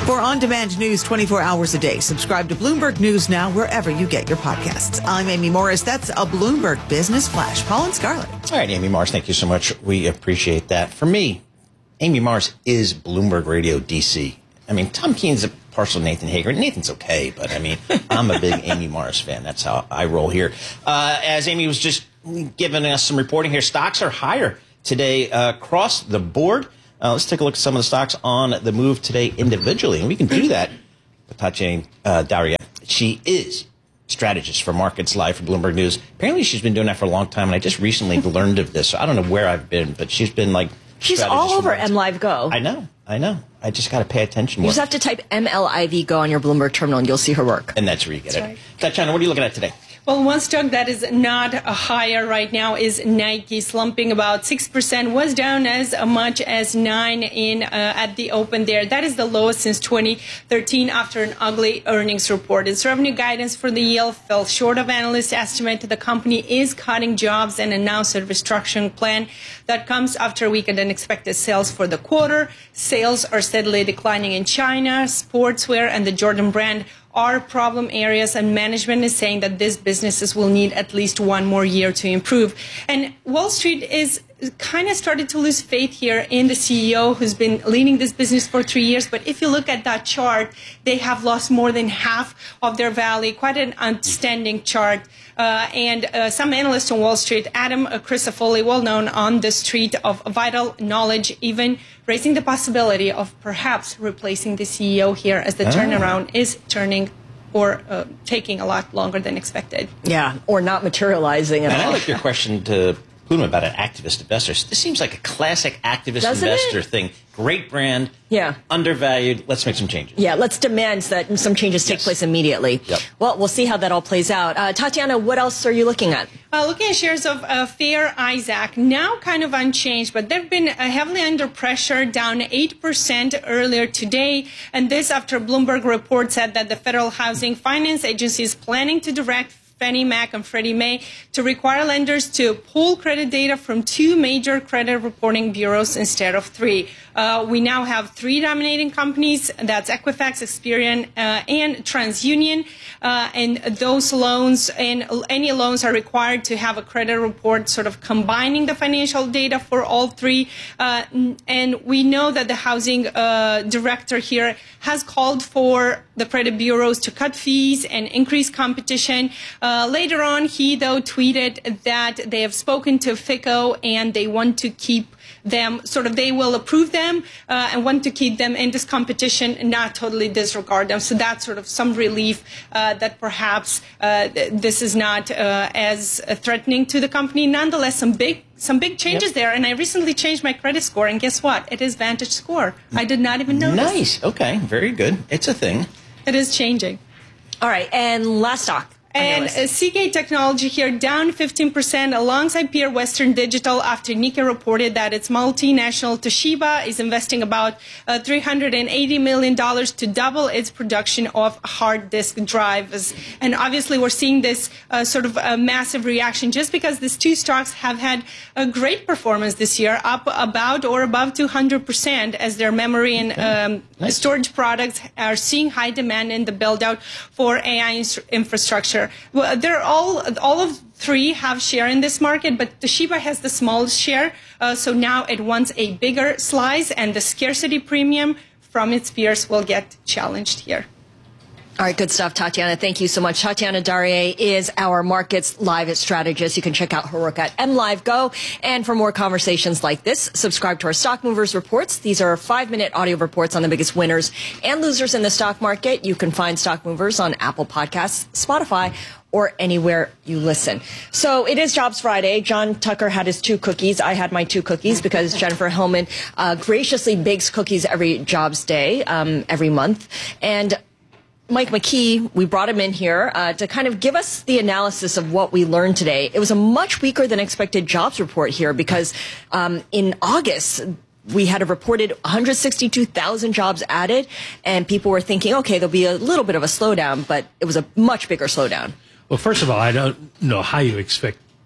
For on-demand news twenty-four hours a day, subscribe to Bloomberg News Now wherever you get your podcasts. I'm Amy Morris. That's a Bloomberg Business Flash. Paul and Scarlett. All right, Amy Morris, thank you so much. We appreciate that. For me, Amy Morris is Bloomberg Radio D C. I mean, Tom Keene's a partial Nathan Hager. Nathan's okay, but I mean, I'm a big Amy Morris fan. That's how I roll here. Uh, as Amy was just giving us some reporting here, stocks are higher today uh, across the board. Uh, let's take a look at some of the stocks on the move today individually, and we can do that with Tatiana uh, Daria. She is strategist for Markets Live for Bloomberg News. Apparently, she's been doing that for a long time, and I just recently learned of this. So I don't know where I've been, but she's been like she's all over M Live Go. I know, I know. I just got to pay attention more. You just have to type M L I V Go on your Bloomberg terminal, and you'll see her work. And that's where you get that's it. Right. Tatiana, what are you looking at today? Well, one stock that is not a higher right now is Nike, slumping about six percent, was down as much as nine in uh, at the open there. That is the lowest since twenty thirteen after an ugly earnings report. Its revenue guidance for the year fell short of analyst estimate. The company is cutting jobs and announced a restructuring plan that comes after weaker than expected sales for the quarter. Sales are steadily declining in China. Sportswear and the Jordan brand are problem areas, and management is saying that these businesses will need at least one more year to improve. And Wall Street is kind of started to lose faith here in the C E O who's been leading this business for three years. But if you look at that chart, they have lost more than half of their value. Quite an outstanding chart. Uh, and uh, some analysts on Wall Street, Adam Crisafulli, well known on the street of Vital Knowledge, even raising the possibility of perhaps replacing the C E O here as the oh. turnaround is turning or uh, taking a lot longer than expected. Yeah, or not materializing at and all. I like your question to Poonam about an activist investor. This seems like a classic activist Doesn't investor it? thing. Great brand. Yeah. Undervalued. Let's make some changes. Yeah, let's demand that some changes take Yes. place immediately. Yep. Well, we'll see how that all plays out. Uh, Tatiana, what else are you looking at? Uh, looking at shares of uh, Fair Isaac, now kind of unchanged, but they've been uh, heavily under pressure, down eight percent earlier today. And this after Bloomberg report said that the Federal Housing Finance Agency is planning to direct Fannie Mac and Freddie Mae to require lenders to pull credit data from two major credit reporting bureaus instead of three. Uh, we now have three dominating companies. That's Equifax, Experian, uh, and TransUnion. Uh, and those loans and any loans are required to have a credit report sort of combining the financial data for all three. Uh, and we know that the housing uh, director here has called for the credit bureaus to cut fees and increase competition. Uh, later on, he, though, tweeted that they have spoken to F I C O and they want to keep them, sort of they will approve them uh, and want to keep them in this competition and not totally disregard them. So that's sort of some relief uh, that perhaps uh, th- this is not uh, as threatening to the company. Nonetheless, some big some big changes yep. there. And I recently changed my credit score, and guess what? It is Vantage Score. I did not even notice. Nice. Okay. Very good. It's a thing. It is changing. All right. And last stock. And uh, Seagate Technology here down fifteen percent alongside peer Western Digital after Nikkei reported that its multinational Toshiba is investing about uh, three hundred eighty million dollars to double its production of hard disk drives. And obviously we're seeing this uh, sort of a massive reaction just because these two stocks have had a great performance this year, up about or above two hundred percent as their memory and um, nice. storage products are seeing high demand in the build out for A I infrastructure. Well, they're all all of three have share in this market, but Toshiba has the smallest share, uh, so now it wants a bigger slice, and the scarcity premium from its peers will get challenged here. All right, good stuff, Tatiana. Thank you so much. Tatiana Daria is our Markets Live strategist. You can check out her work at M Live Go. And for more conversations like this, subscribe to our Stock Movers reports. These are five-minute audio reports on the biggest winners and losers in the stock market. You can find Stock Movers on Apple Podcasts, Spotify, or anywhere you listen. So it is Jobs Friday. John Tucker had his two cookies. I had my two cookies because Jennifer Hillman uh, graciously bakes cookies every Jobs Day, um, every month. And Mike McKee, we brought him in here uh, to kind of give us the analysis of what we learned today. It was a much weaker than expected jobs report here because um, in August, we had a reported one hundred sixty-two thousand jobs added, and people were thinking, okay, there'll be a little bit of a slowdown, but it was a much bigger slowdown. Well, first of all, I don't know how you expect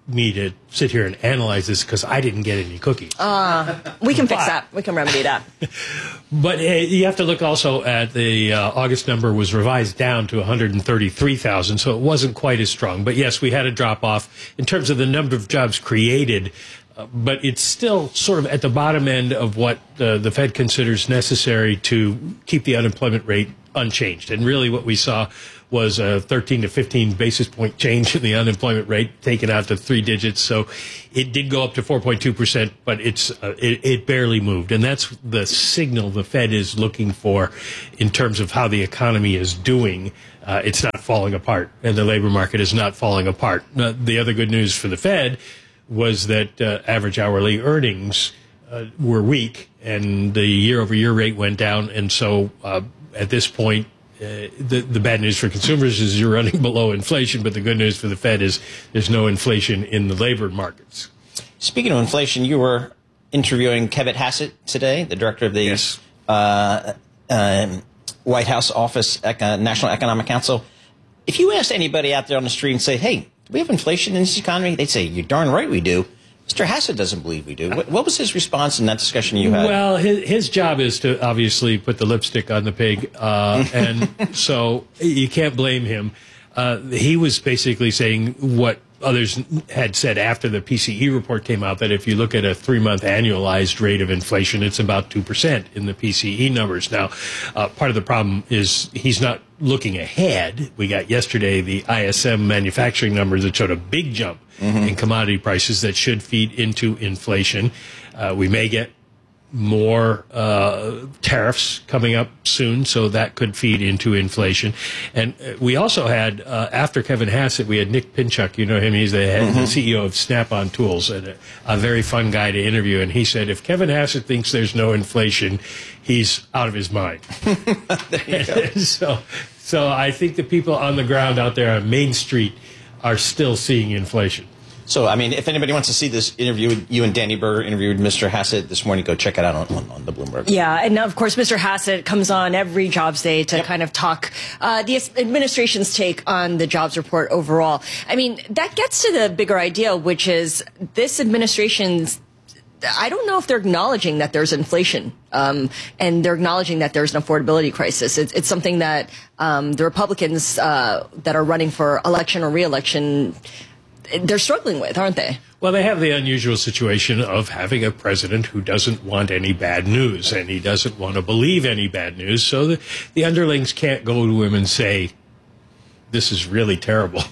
me to sit here and analyze this because I didn't get any cookies. Uh, we can fix But- that. We can remedy that. But uh, you have to look also at the uh, August number was revised down to one hundred thirty-three thousand, so it wasn't quite as strong. But yes, we had a drop off in terms of the number of jobs created, uh, but it's still sort of at the bottom end of what uh, the Fed considers necessary to keep the unemployment rate unchanged. And really what we saw was a thirteen to fifteen basis point change in the unemployment rate, taken out to three digits. So it did go up to four point two percent, but it's uh, it, it barely moved. And that's the signal the Fed is looking for in terms of how the economy is doing. Uh, it's not falling apart, and the labor market is not falling apart. Uh, the other good news for the Fed was that uh, average hourly earnings uh, were weak, and the year-over-year rate went down. And so uh, at this point, Uh, the, the bad news for consumers is you're running below inflation, but the good news for the Fed is there's no inflation in the labor markets. Speaking of inflation, you were interviewing Kevin Hassett today, the director of the yes. uh, um, White House Office Eco- National Economic Council. If you asked anybody out there on the street and say, hey, do we have inflation in this economy? They'd say, you're darn right we do. Mister Hassett doesn't believe we do. What, what was his response in that discussion you had? Well, his, his job is to obviously put the lipstick on the pig, uh, and so you can't blame him. Uh, he was basically saying what others had said after the P C E report came out, that if you look at a three-month annualized rate of inflation, it's about two percent in the P C E numbers. Now, uh, part of the problem is he's not looking ahead. We got yesterday the I S M manufacturing numbers that showed a big jump mm-hmm. in commodity prices that should feed into inflation. Uh, we may get more uh, tariffs coming up soon, so that could feed into inflation. And we also had, uh, after Kevin Hassett, we had Nick Pinchuk. You know him. He's the, head, mm-hmm. the C E O of Snap-on Tools, and a, a very fun guy to interview. And he said, if Kevin Hassett thinks there's no inflation, he's out of his mind. There you go. so, so I think the people on the ground out there on Main Street are still seeing inflation. So, I mean, if anybody wants to see this interview, you and Danny Berger interviewed Mister Hassett this morning, go check it out on, on, on the Bloomberg. Yeah, and of course, Mister Hassett comes on every jobs day to yep. kind of talk uh, the administration's take on the jobs report overall. I mean, that gets to the bigger idea, which is this administration's I don't know if they're acknowledging that there's inflation, um, and they're acknowledging that there's an affordability crisis. It's, it's something that um, the Republicans uh, that are running for election or re-election, they're struggling with, aren't they? Well, they have the unusual situation of having a president who doesn't want any bad news, and he doesn't want to believe any bad news. So the, the underlings can't go to him and say, this is really terrible.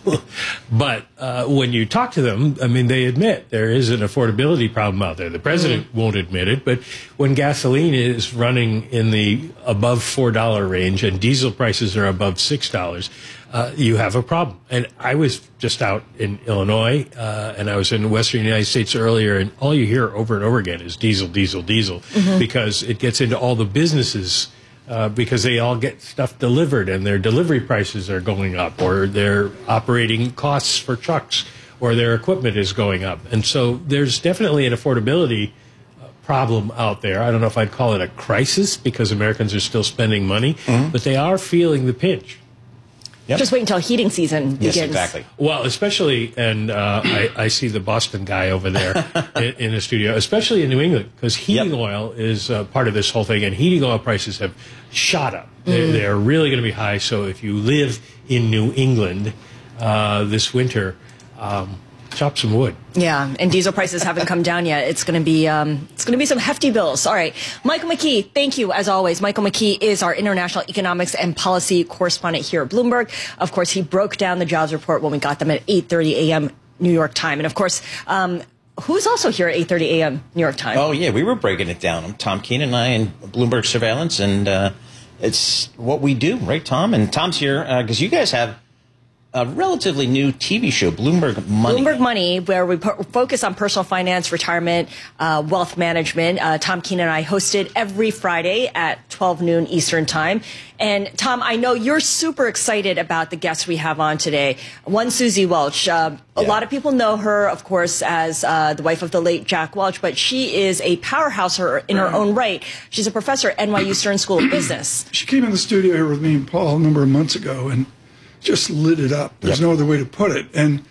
But uh, when you talk to them, I mean, they admit there is an affordability problem out there. The president mm-hmm. won't admit it, but when gasoline is running in the above four dollar range and diesel prices are above six dollars, uh, you have a problem. And I was just out in Illinois, uh, and I was in the western United States earlier, and all you hear over and over again is diesel, diesel, diesel, mm-hmm. because it gets into all the businesses. Uh, because they all get stuff delivered and their delivery prices are going up, or their operating costs for trucks or their equipment is going up. And so there's definitely an affordability uh, problem out there. I don't know if I'd call it a crisis because Americans are still spending money, mm-hmm. but they are feeling the pinch. Yep. Just wait until heating season begins. Yes, exactly. Well, especially, and uh, I, I see the Boston guy over there in, in the studio, especially in New England, because heating yep. oil is uh, part of this whole thing, and heating oil prices have shot up. Mm. They're, they're really going to be high, so if you live in New England uh, this winter, um, chop some wood. Yeah, and diesel prices haven't come down yet. It's going to be um, it's going to be some hefty bills. All right, Michael McKee, thank you as always. Michael McKee is our international economics and policy correspondent here at Bloomberg. Of course, he broke down the jobs report when we got them at eight thirty a.m. New York time, and of course. Um, Who's also here at eight thirty a.m. New York time? Oh, yeah, we were breaking it down. I'm Tom Keenan and I in Bloomberg Surveillance, and uh, it's what we do, right, Tom? And Tom's here because uh, you guys have a relatively new T V show, Bloomberg Money. Bloomberg Money, where we po- focus on personal finance, retirement, uh, wealth management. Uh, Tom Keenan and I host it every Friday at twelve noon Eastern time. And Tom, I know you're super excited about the guests we have on today. One, Susie Welch. Uh, a yeah. lot of people know her, of course, as uh, the wife of the late Jack Welch, but she is a powerhouse her, in her own right. She's a professor at N Y U Stern School of Business. She came in the studio here with me and Paul a number of months ago, and just lit it up. There's yep. no other way to put it. And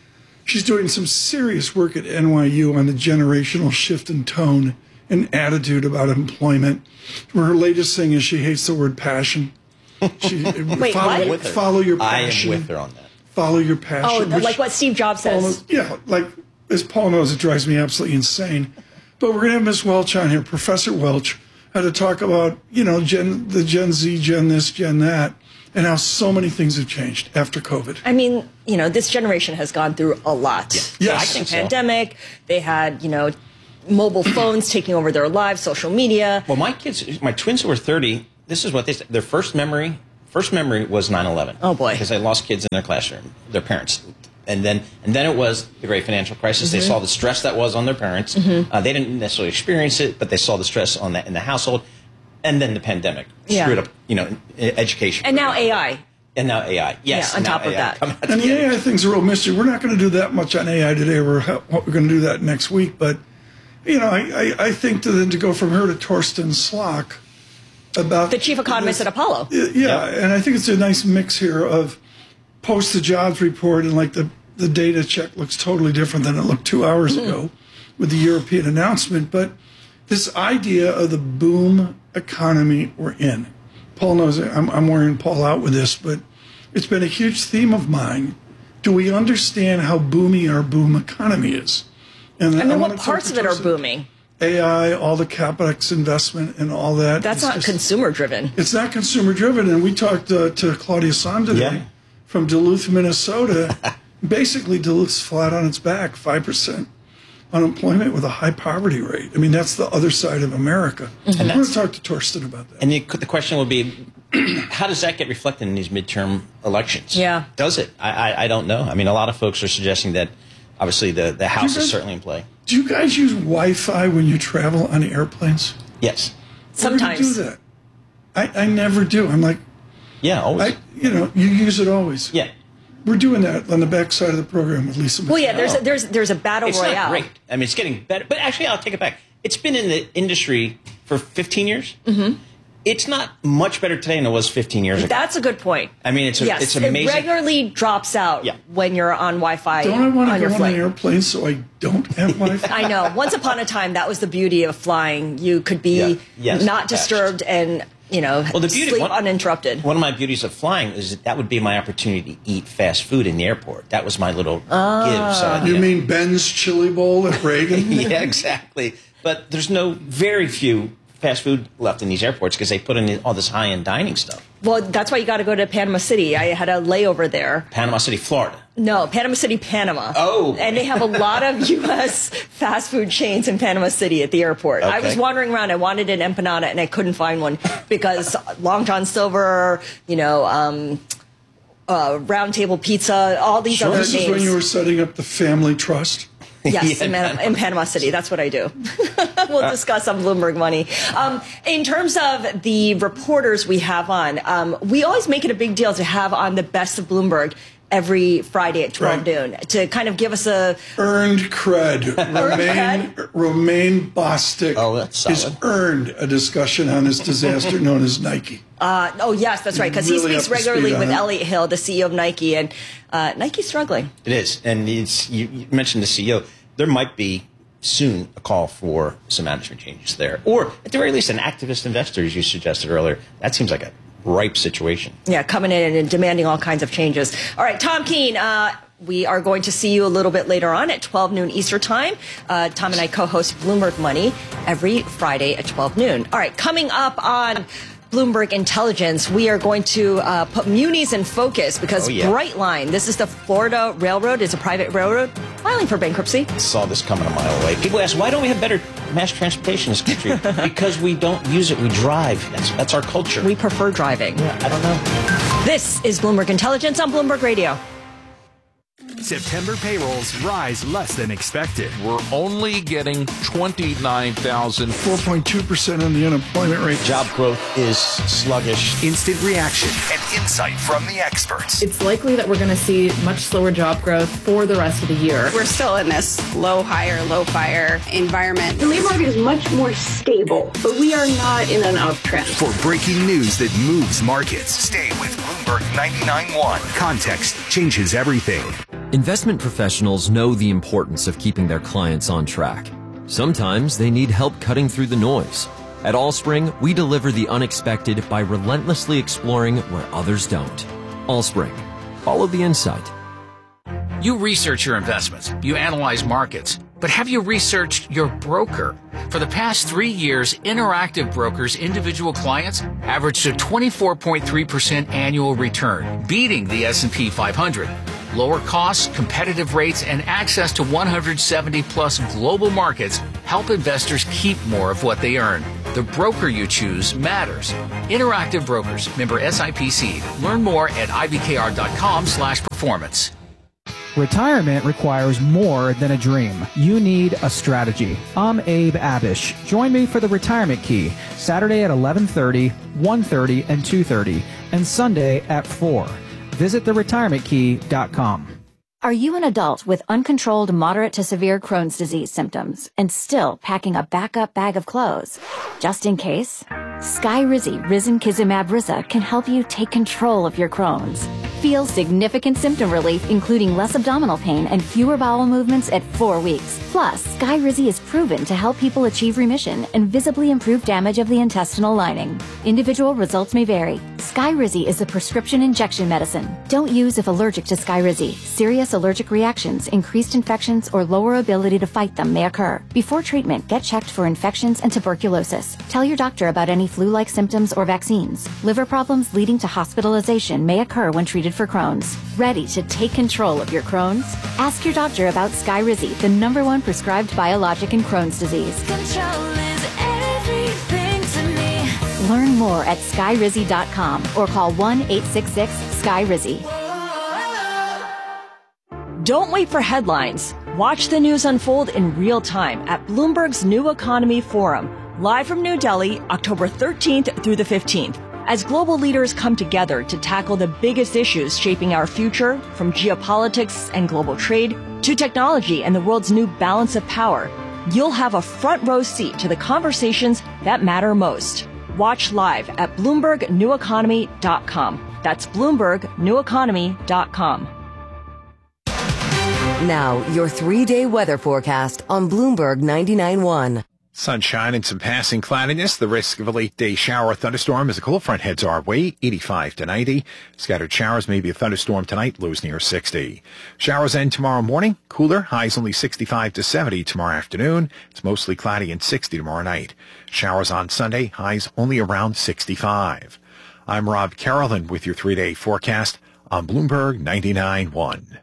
She's doing some serious work at N Y U on the generational shift in tone and attitude about employment. Her latest thing is she hates the word passion. She, Wait, follow, what? follow your I passion. am with her on that. Follow your passion. Oh, which like what Steve Jobs says. Paul knows- yeah, like as Paul knows, it drives me absolutely insane. But we're going to have Miss Welch on here, Professor Welch, had to talk about, you know, Gen, the Gen Z, Gen this, Gen that, and how so many things have changed after COVID. I mean, you know, this generation has gone through a lot. Yeah. I The think so. pandemic, they had, you know, mobile phones taking over their lives, social media. Well, my kids, my twins who were thirty, this is what they said. Their first memory, first memory was nine eleven. Oh, boy. Because they lost kids in their classroom, their parents. And then, and then it was the great financial crisis. Mm-hmm. They saw the stress that was on their parents. Mhm. Uh, they didn't necessarily experience it, but they saw the stress on that in the household. And then the pandemic Yeah. screwed up, you know, e- education. And now A I. And now A I. Yes. Yeah, on now top of A I that. come out And the together. A I thing's a real mystery. We're not going to do that much on A I today. We're, we're going to do that next week. But, you know, I, I, I think to, then to go from her to Torsten Slok about... The chief economist this- at Apollo. Yeah, yeah, and I think it's a nice mix here of post the jobs report and like the, the data check looks totally different than it looked two hours Mm-hmm. ago with the European announcement. But this idea of the boom economy we're in. Paul knows it. I'm, I'm wearing Paul out with this, but it's been a huge theme of mine. Do we understand how boomy our boom economy is? And I mean, wanna what talk parts to of it are Torsten. booming? A I, all the capex investment and all that. That's It's not just- consumer driven. it's not consumer driven, and we talked uh, to Claudia Son today Yeah. from Duluth, Minnesota. Basically, Duluth's flat on its back, five percent unemployment with a high poverty rate. I mean, that's the other side of America. Mhm. I'm going to talk to Torsten about that. And the, the question would be, how does that get reflected in these midterm elections? Yeah. Does it? I, I, I don't know. I mean, a lot of folks are suggesting that obviously the, the House guys- is certainly in play. Do you guys use Wi-Fi when you travel on airplanes? Yes. Sometimes. Where do you do that? I, I never do. I'm like, Yeah, always. I, you know, you use it always. Yeah. We're doing that on the back side of the program with Lisa. Well, yeah, there's a, Oh. there's there's a battle It's royale. not great. I mean, it's getting better. But actually, I'll take it back. It's been in the industry for fifteen years. Mm-hmm. It's not much better today than it was fifteen years ago. That's a good point. I mean, it's a, yes, it's amazing. it regularly drops out Yeah. when you're on Wi-Fi Don't I want on to your go on flight. an airplane so I don't have Wi-Fi? I know. Once upon a time, that was the beauty of flying. You could be Yeah. Yes, not attached. disturbed and, you know, Well, the beauty- sleep one- uninterrupted. One of my beauties of flying is that, that would be my opportunity to eat fast food in the airport. That was my little Ah. give. So, You know. mean Ben's Chili Bowl at Reagan? Yeah, exactly. But there's no very few fast food left in these airports because they put in all this high-end dining stuff. Well, that's why you got to go to Panama City. I had a layover there. Panama City, Florida. No, Panama City, Panama. Oh. And they have a lot of U S fast food chains in Panama City at the airport. I was Okay. wandering around. I wanted an empanada, and I couldn't find one because Long John Silver, you know, um, uh, Round Table Pizza, all these other This is names. when you were setting up the family trust. Yes, Yeah, in, Man- in Panama City. That's what I do. We'll discuss on Bloomberg Money. Um, in terms of the reporters we have on, um, we always make it a big deal to have on the best of Bloomberg every Friday at twelve Right. noon to kind of give us a Earned cred. Romaine, cred? Romaine Bostic Oh, that's has solid. earned a discussion on this disaster known as Nike. Uh, oh, yes, that's right, because Really he up speaks to speed regularly on with it. Elliot Hill, the C E O of Nike, and uh, Nike's struggling. It is. And it's, you, you mentioned the C E O. There might be soon a call for some management changes there. Or, at the very least, an activist investor, as you suggested earlier. That seems like a ripe situation. Yeah, coming in and demanding all kinds of changes. All right, Tom Keene, uh, we are going to see you a little bit later on at twelve noon Eastern Time. Uh, Tom and I co-host Bloomberg Money every Friday at twelve noon. All right, coming up on Bloomberg Intelligence, we are going to uh, put munis in focus because Oh, yeah. Brightline, this is the Florida Railroad, is a private railroad filing for bankruptcy. Saw this coming a mile away. People ask, why don't we have better mass transportation in this country? Because we don't use it. We drive. That's, that's our culture. We prefer driving. Yeah, I don't know. This is Bloomberg Intelligence on Bloomberg Radio. September payrolls rise less than expected. We're only getting twenty-nine thousand. four point two percent on the unemployment rate. Job growth is sluggish. Instant reaction and insight from the experts. It's likely that we're going to see much slower job growth for the rest of the year. We're still in this low hire, low fire environment. The labor market is much more stable, but we are not in an uptrend. For breaking news that moves markets, stay with Bloomberg ninety-nine point one. Context changes everything. Investment professionals know the importance of keeping their clients on track. Sometimes they need help cutting through the noise. At Allspring, we deliver the unexpected by relentlessly exploring where others don't. Allspring. Follow the insight. You research your investments. You analyze markets. But have you researched your broker? For the past three years, Interactive Brokers' individual clients averaged a twenty-four point three percent annual return, beating the S and P five hundred. Lower costs, competitive rates, and access to one hundred seventy plus global markets help investors keep more of what they earn. The broker you choose matters. Interactive Brokers, member S I P C. Learn more at I B K R dot com slash performance. Retirement requires more than a dream. You need a strategy. I'm Abe Abish. Join me for the Retirement Key, Saturday at eleven thirty, one thirty, and two thirty, and Sunday at four. Visit the retirement key dot com. Are you an adult with uncontrolled moderate to severe Crohn's disease symptoms and still packing a backup bag of clothes? Just in case? Skyrizi Risankizumab Riza can help you take control of your Crohn's. Feel significant symptom relief, including less abdominal pain and fewer bowel movements at four weeks. Plus, Skyrizi is proven to help people achieve remission and visibly improve damage of the intestinal lining. Individual results may vary. Skyrizi is a prescription injection medicine. Don't use if allergic to Skyrizi. Serious allergic reactions, increased infections, or lower ability to fight them may occur. Before treatment, get checked for infections and tuberculosis. Tell your doctor about any flu-like symptoms or vaccines. Liver problems leading to hospitalization may occur when treated for Crohn's. Ready to take control of your Crohn's? Ask your doctor about Skyrizi, the number one prescribed biologic in Crohn's disease. Control is everything to me. Learn more at skyrizi dot com or call one eight six six Sky Rizzy. Don't wait for headlines. Watch the news unfold in real time at Bloomberg's New Economy Forum, live from New Delhi, October thirteenth through the fifteenth. As global leaders come together to tackle the biggest issues shaping our future, from geopolitics and global trade to technology and the world's new balance of power, you'll have a front row seat to the conversations that matter most. Watch live at Bloomberg New Economy dot com. That's Bloomberg New Economy dot com. Now, your three-day weather forecast on Bloomberg ninety-nine point one. Sunshine and some passing cloudiness. The risk of a late-day shower or thunderstorm as a cold front heads our way, eighty-five to ninety. Scattered showers, maybe a thunderstorm tonight, lows near sixty. Showers end tomorrow morning. Cooler, highs only sixty-five to seventy tomorrow afternoon. It's mostly cloudy and sixty tomorrow night. Showers on Sunday, highs only around sixty-five. I'm Rob Carolyn with your three-day forecast on Bloomberg ninety-nine point one.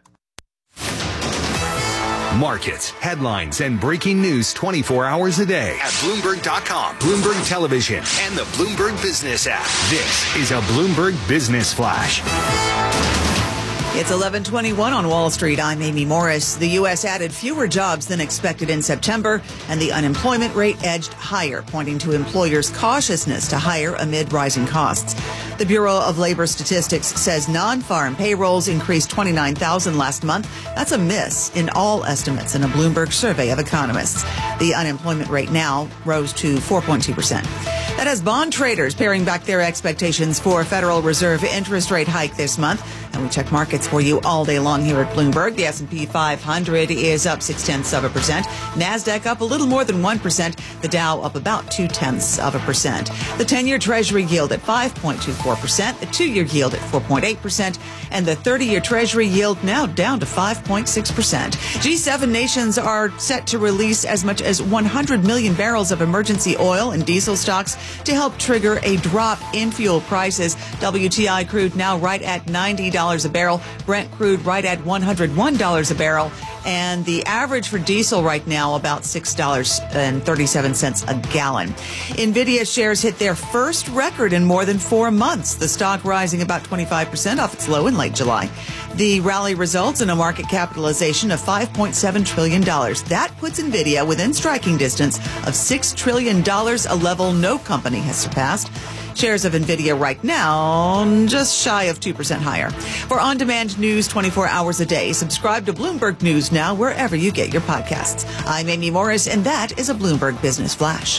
Markets, headlines, and breaking news twenty-four hours a day at Bloomberg dot com, Bloomberg Television, and the Bloomberg Business app. This is a Bloomberg Business Flash. It's eleven twenty-one on Wall Street. I'm Amy Morris. The U S added fewer jobs than expected in September, and the unemployment rate edged higher, pointing to employers' cautiousness to hire amid rising costs. The Bureau of Labor Statistics says non-farm payrolls increased twenty-nine thousand last month. That's a miss in all estimates in a Bloomberg survey of economists. The unemployment rate now rose to four point two percent. That has bond traders paring back their expectations for a Federal Reserve interest rate hike this month. And we check markets for you all day long here at Bloomberg. The S and P five hundred is up six-tenths of a percent. NASDAQ up a little more than one percent. The Dow up about two-tenths of a percent. The ten-year Treasury yield at five point two four percent. The two-year yield at four point eight percent. And the thirty-year Treasury yield now down to five point six percent. G seven nations are set to release as much as one hundred million barrels of emergency oil and diesel stocks to help trigger a drop in fuel prices. W T I crude now right at ninety dollars a barrel. Brent crude right at one hundred one dollars a barrel. And the average for diesel right now about six dollars and thirty-seven cents a gallon. NVIDIA shares hit their first record in more than four months. The stock rising about twenty-five percent off its low in late July. The rally results in a market capitalization of five point seven trillion dollars. That puts NVIDIA within striking distance of six trillion dollars, a level no company has surpassed. Shares of NVIDIA right now just shy of two percent higher. For on-demand news twenty-four hours a day, subscribe to Bloomberg News Now wherever you get your podcasts. I'm Amy Morris, and that is a Bloomberg Business Flash.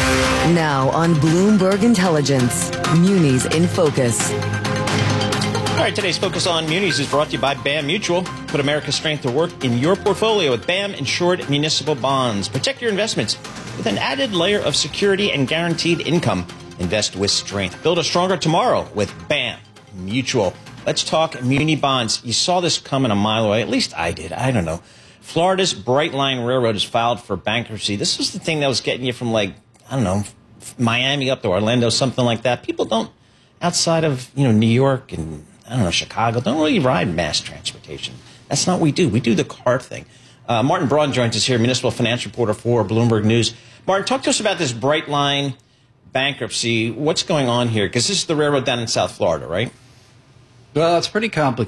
Now on Bloomberg Intelligence, Munis in Focus. All right, today's Focus on Munis is brought to you by BAM Mutual. Put America's strength to work in your portfolio with BAM Insured Municipal Bonds. Protect your investments with an added layer of security and guaranteed income. Invest with strength. Build a stronger tomorrow with BAM Mutual. Let's talk muni bonds. You saw this coming a mile away. At least I did. I don't know. Florida's Brightline Railroad has filed for bankruptcy. This was the thing that was getting you from, like, I don't know, Miami up to Orlando, something like that. People don't, outside of, you know, New York and, I don't know, Chicago, don't really ride mass transportation. That's not what we do. We do the car thing. Uh, Martin Braun joins us here, municipal finance reporter for Bloomberg News. Martin, talk to us about this Brightline bankruptcy. What's going on here? Because this is the railroad down in South Florida, right? Well, it's pretty complicated.